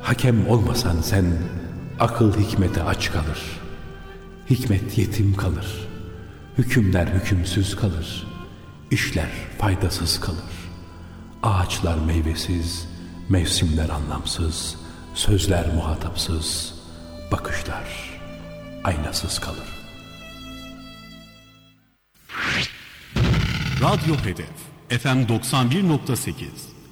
Hakem olmasan sen, akıl hikmete aç kalır. Hikmet yetim kalır. Hükümler hükümsüz kalır. İşler faydasız kalır. Ağaçlar meyvesiz, mevsimler anlamsız, sözler muhatapsız, bakışlar aynasız kalır. Radyo Hedef FM 91.8